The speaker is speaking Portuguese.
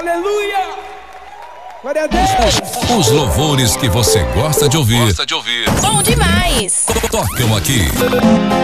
Aleluia! Glória a Deus! Os louvores que você gosta de ouvir. Bom demais! Tocam aqui.